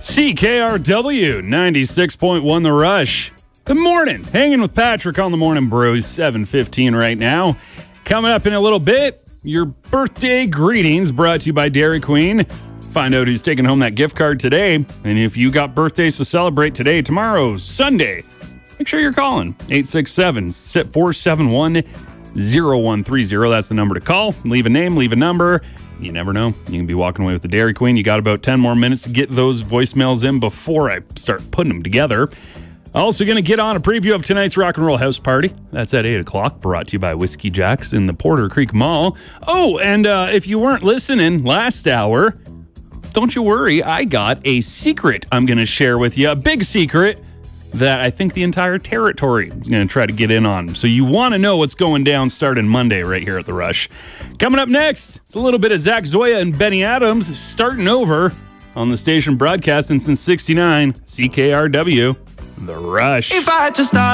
CKRW 96.1 The Rush. Good morning. Hanging with Patrick on the Morning Brew, 7:15 right now. Coming up in a little bit, your birthday greetings brought to you by Dairy Queen. Find out who's taking home that gift card today. And if you got birthdays to celebrate today, tomorrow, Sunday, make sure you're calling 867-471-0130. That's the number to call. Leave a name, leave a number. You never know. You can be walking away with the Dairy Queen. You got about 10 more minutes to get those voicemails in before I start putting them together. Also going to get on a preview of tonight's Rock and Roll House Party. That's at 8 o'clock, brought to you by Whiskey Jack's in the Porter Creek Mall. Oh, and if you weren't listening last hour, don't you worry. I got a secret I'm going to share with you. A big secret that I think the entire territory is going to try to get in on. So you want to know what's going down starting Monday right here at The Rush. Coming up next, it's a little bit of Zach Zoya and Benny Adams starting over on the station broadcasting since 69, CKRW, The Rush. If I had to stop